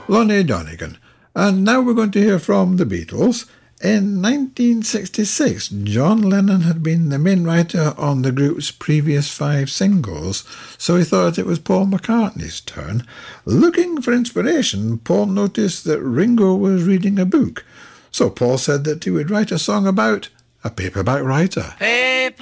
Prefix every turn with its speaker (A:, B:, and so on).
A: Lonnie Donegan. And now we're going to hear from the Beatles. In 1966, John Lennon had been the main writer on the group's previous 5 singles, so he thought it was Paul McCartney's turn. Looking for inspiration, Paul noticed that Ringo was reading a book, so Paul said that he would write a song about a paperback writer.